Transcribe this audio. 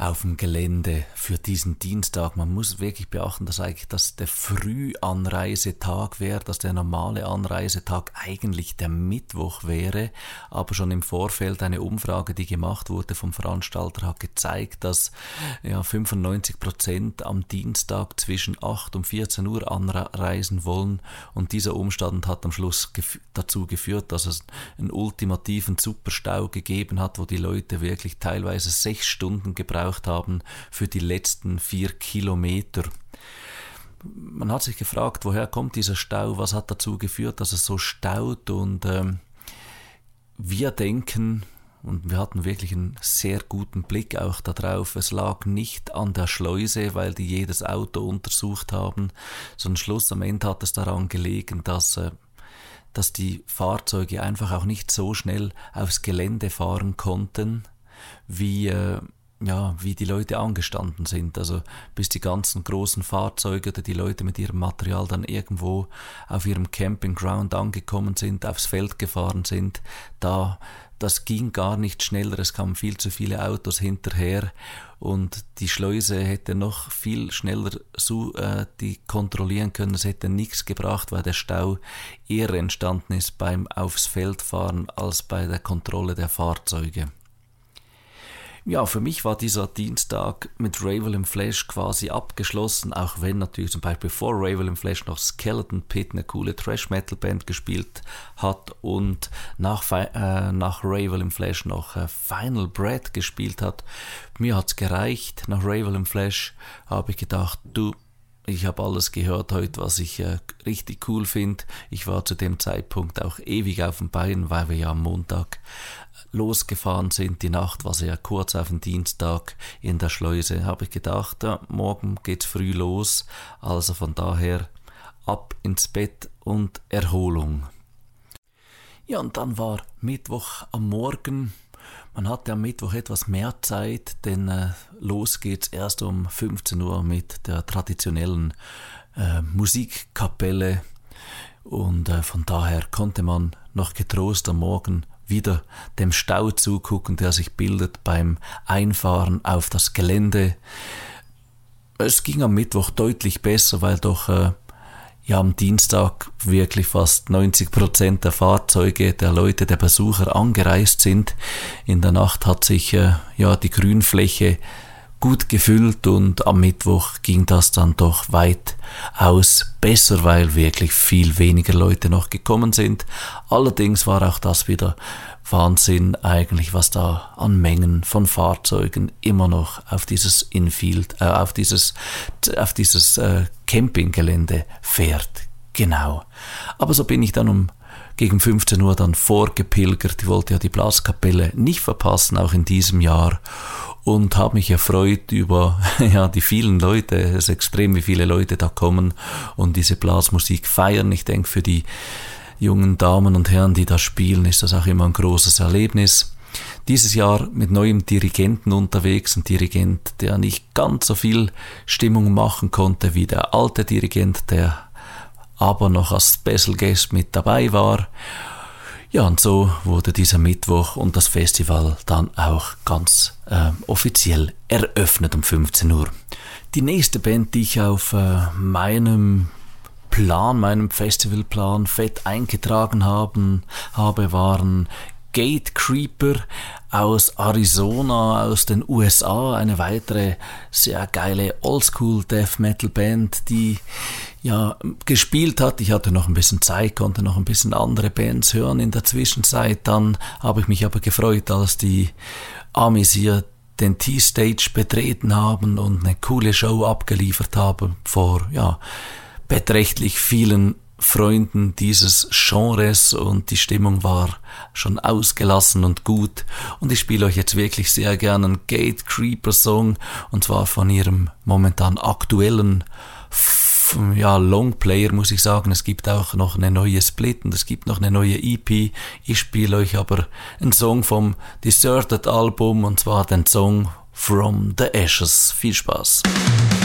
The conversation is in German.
auf dem Gelände für diesen Dienstag. Man muss wirklich beachten, dass eigentlich das der Frühanreisetag wäre, dass der normale Anreisetag eigentlich der Mittwoch wäre. Aber schon im Vorfeld eine Umfrage, die gemacht wurde vom Veranstalter, hat gezeigt, dass 95% am Dienstag zwischen 8 und 14 Uhr anreisen wollen. Und dieser Umstand hat am Schluss dazu geführt, dass es einen ultimativen Superstau gegeben hat, wo die Leute wirklich teilweise 6 Stunden gebraucht haben für die letzten 4 Kilometer. Man hat sich gefragt, woher kommt dieser Stau, was hat dazu geführt, dass es so staut, und wir denken, und wir hatten wirklich einen sehr guten Blick auch darauf, es lag nicht an der Schleuse, weil die jedes Auto untersucht haben, sondern schlussendlich hat es daran gelegen, dass die Fahrzeuge einfach auch nicht so schnell aufs Gelände fahren konnten, wie die Leute angestanden sind. Also bis die ganzen großen Fahrzeuge oder die Leute mit ihrem Material dann irgendwo auf ihrem Campingground angekommen sind, aufs Feld gefahren sind, das ging gar nicht schneller, es kamen viel zu viele Autos hinterher und die Schleuse hätte noch viel schneller die kontrollieren können. Es hätte nichts gebracht, weil der Stau eher entstanden ist beim aufs Feld fahren als bei der Kontrolle der Fahrzeuge. Ja, für mich war dieser Dienstag mit Ravel im Flesh quasi abgeschlossen, auch wenn natürlich zum Beispiel vor Ravel im Flesh noch Skeleton Pit, eine coole Thrash-Metal-Band, gespielt hat und nach Ravel im Flesh noch Final Breath gespielt hat. Mir hat's gereicht. Nach Ravel im Flesh habe ich gedacht, ich habe alles gehört heute, was ich richtig cool finde. Ich war zu dem Zeitpunkt auch ewig auf den Beinen, weil wir ja am Montag losgefahren sind. Die Nacht war sehr kurz auf den Dienstag in der Schleuse. Habe ich gedacht, morgen geht's früh los. Also von daher ab ins Bett und Erholung. Ja, und dann war Mittwoch am Morgen. Man hatte am Mittwoch etwas mehr Zeit, denn los geht's erst um 15 Uhr mit der traditionellen Musikkapelle, und von daher konnte man noch getrost am Morgen wieder dem Stau zugucken, der sich bildet beim Einfahren auf das Gelände. Es ging am Mittwoch deutlich besser, weil doch am Dienstag wirklich fast 90% der Fahrzeuge, der Leute, der Besucher angereist sind. In der Nacht hat sich die Grünfläche gut gefüllt und am Mittwoch ging das dann doch weitaus besser, weil wirklich viel weniger Leute noch gekommen sind. Allerdings war auch das wieder Wahnsinn eigentlich, was da an Mengen von Fahrzeugen immer noch auf dieses Campinggelände fährt. Genau. Aber so bin ich dann gegen 15 Uhr dann vorgepilgert. Ich wollte ja die Blaskapelle nicht verpassen, auch in diesem Jahr. Und habe mich erfreut über die vielen Leute. Es ist extrem, wie viele Leute da kommen und diese Blasmusik feiern. Ich denke, für die jungen Damen und Herren, die da spielen, ist das auch immer ein großes Erlebnis. Dieses Jahr mit neuem Dirigenten unterwegs, ein Dirigent, der nicht ganz so viel Stimmung machen konnte wie der alte Dirigent, der aber noch als Special Guest mit dabei war. Ja, und so wurde dieser Mittwoch und das Festival dann auch ganz offiziell eröffnet um 15 Uhr. Die nächste Band, die ich auf meinem Festivalplan fett eingetragen habe, waren Gatecreeper aus Arizona, aus den USA, eine weitere sehr geile Oldschool Death Metal Band, die gespielt hat. Ich hatte noch ein bisschen Zeit, konnte noch ein bisschen andere Bands hören in der Zwischenzeit. Dann habe ich mich aber gefreut, als die Amis hier den T-Stage betreten haben und eine coole Show abgeliefert haben vor beträchtlich vielen Freunden dieses Genres, und die Stimmung war schon ausgelassen und gut, und ich spiele euch jetzt wirklich sehr gerne einen Gatecreeper Song, und zwar von ihrem momentan aktuellen Longplayer, muss ich sagen. Es gibt auch noch eine neue Split und es gibt noch eine neue EP. Ich spiele euch aber einen Song vom Deserted Album, und zwar den Song From the Ashes. Viel Spaß!